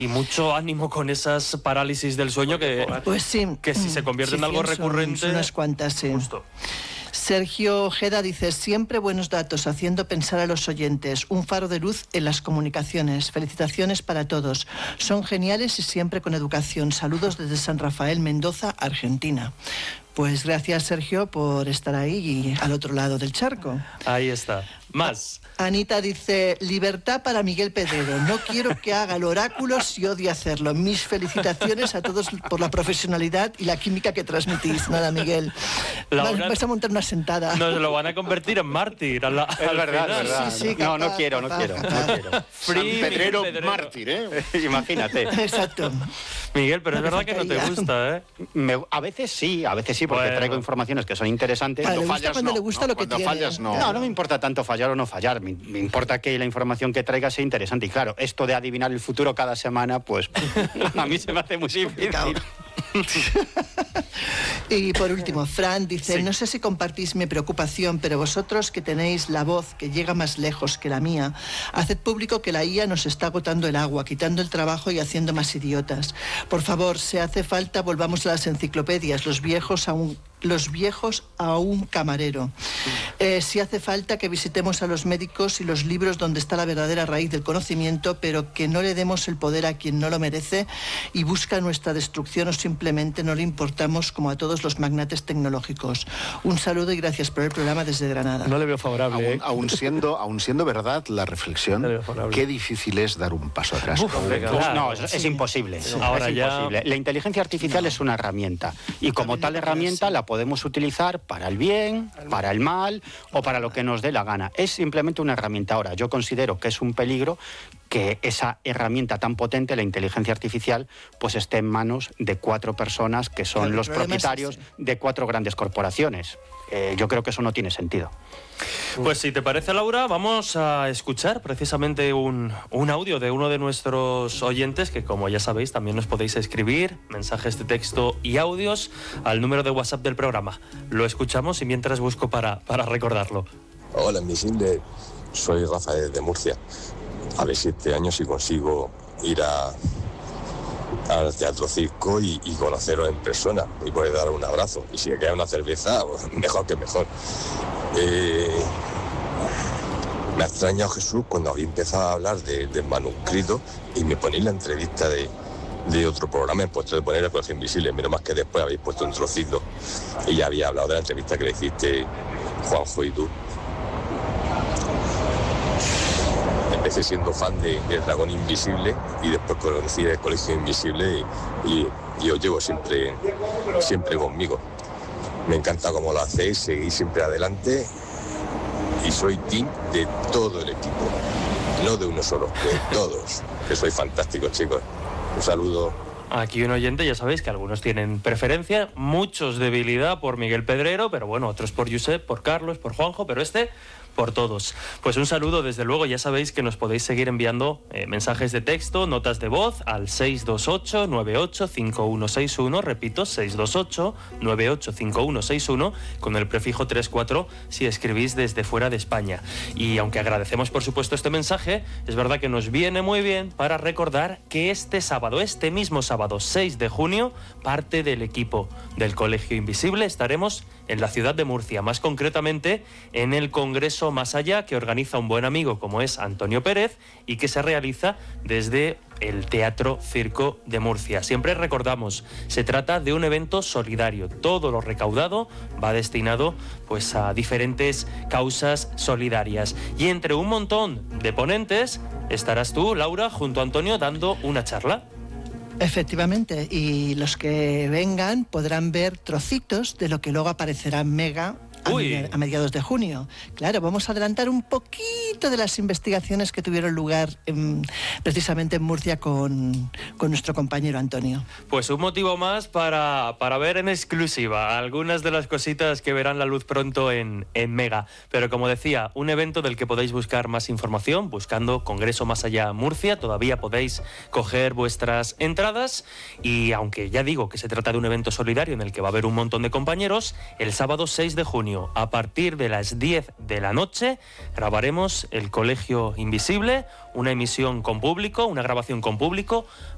Y mucho ánimo con esas parálisis del sueño pues sí, que si se convierte en algo recurrente... Son unas cuantas, sí. Justo. Sergio Ojeda dice, siempre buenos datos, haciendo pensar a los oyentes, un faro de luz en las comunicaciones. Felicitaciones para todos. Son geniales y siempre con educación. Saludos desde San Rafael, Mendoza, Argentina. Pues gracias, Sergio, por estar ahí y al otro lado del charco. Ahí está. Más. Anita dice, libertad para Miguel Pedrero. No quiero que haga el oráculo si odia hacerlo. Mis felicitaciones a todos por la profesionalidad y la química que transmitís. Nada, Miguel. Vais a montar una sentada. Nos lo van a convertir en mártir. Es verdad. Sí, no quiero. Free San Pedrero Miguel mártir, ¿eh? Imagínate. Exacto. Miguel, pero es verdad que no te gusta, ¿eh? A veces sí, porque traigo informaciones que son interesantes. Cuando le gusta lo que Cuando tiene. fallas, no. No me importa tanto fallar o no fallar. Me importa que la información que traiga sea interesante. Y claro, esto de adivinar el futuro cada semana, pues a mí se me hace muy difícil. Y por último, Fran dice, no sé si compartís mi preocupación, pero vosotros que tenéis la voz que llega más lejos que la mía, haced público que la IA nos está agotando el agua, quitando el trabajo y haciendo más idiotas. Por favor, si hace falta, volvamos a las enciclopedias, los viejos a un camarero. Si hace falta, que visitemos a los médicos y los libros donde está la verdadera raíz del conocimiento, pero que no le demos el poder a quien no lo merece y busca nuestra destrucción, o simplemente no le importamos como a todos los magnates tecnológicos. Un saludo y gracias por el programa desde Granada. No le veo favorable. Aún siendo verdad la reflexión, qué difícil es dar un paso atrás. No, es imposible. Ahora es imposible. La inteligencia artificial es una herramienta y como tal herramienta la podemos utilizar para el bien, para el mal o para lo que nos dé la gana. Es simplemente una herramienta. Ahora, yo considero que es un peligro que esa herramienta tan potente, la inteligencia artificial, pues esté en manos de 4 personas que son los propietarios de 4 grandes corporaciones. Yo creo que eso no tiene sentido. Pues si te parece, Laura, vamos a escuchar precisamente un audio de uno de nuestros oyentes, que como ya sabéis también nos podéis escribir mensajes de texto y audios al número de WhatsApp del programa. Lo escuchamos y mientras busco para recordarlo. Hola, Invisible, soy Rafael de Murcia. A ver si este año si consigo ir al Teatro Circo y conoceros en persona y poder dar un abrazo. Y si me queda una cerveza, pues mejor que mejor. Me ha extrañado, Jesús, cuando había empezado a hablar del manuscrito y me ponéis la entrevista de otro programa, he puesto de poner el Colegio Invisible, menos más que después habéis puesto un trocito y ya había hablado de la entrevista que le hiciste Juanjo y tú. Empecé siendo fan del Dragón Invisible y después conocí el Colegio Invisible y os llevo siempre conmigo. Me encanta cómo lo hacéis, seguís siempre adelante y soy team de todo el equipo, no de uno solo, de todos, que sois fantásticos, chicos. Un saludo. Aquí un oyente, ya sabéis que algunos tienen preferencia, muchos debilidad por Miguel Pedrero, pero bueno, otros por Josep, por Carlos, por Juanjo, pero por todos. Pues un saludo, desde luego. Ya sabéis que nos podéis seguir enviando mensajes de texto, notas de voz al 628-985161, repito, 628-985161, con el prefijo 34 si escribís desde fuera de España. Y aunque agradecemos por supuesto este mensaje, es verdad que nos viene muy bien para recordar que este mismo sábado 6 de junio, parte del equipo del Colegio Invisible estaremos en la ciudad de Murcia, más concretamente en el Congreso Más Allá, que organiza un buen amigo como es Antonio Pérez y que se realiza desde el Teatro Circo de Murcia. Siempre recordamos, se trata de un evento solidario. Todo lo recaudado va destinado pues a diferentes causas solidarias. Y entre un montón de ponentes estarás tú, Laura, junto a Antonio, dando una charla. Efectivamente, y los que vengan podrán ver trocitos de lo que luego aparecerá en Mega a mediados de junio. Claro, vamos a adelantar un poquito de las investigaciones que tuvieron lugar precisamente en Murcia con nuestro compañero Antonio. Pues un motivo más para ver en exclusiva algunas de las cositas que verán la luz pronto en Mega. Pero como decía, un evento del que podéis buscar más información buscando Congreso Más Allá Murcia. Todavía podéis coger vuestras entradas y aunque ya digo que se trata de un evento solidario en el que va a haber un montón de compañeros, el sábado 6 de junio a partir de las 10 de la noche grabaremos el Colegio Invisible, una emisión con público, una grabación con público